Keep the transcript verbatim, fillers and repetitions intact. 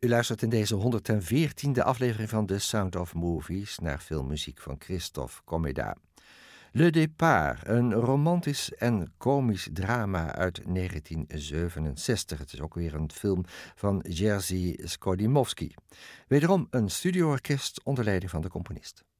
U luistert in deze honderdveertiende aflevering van The Sound of Movies naar filmmuziek van Christophe Comeda. Le Départ, een romantisch en komisch drama uit negentien zevenenzestig. Het is ook weer een film van Jerzy Skolimowski. Wederom een studioorkest onder leiding van de componist.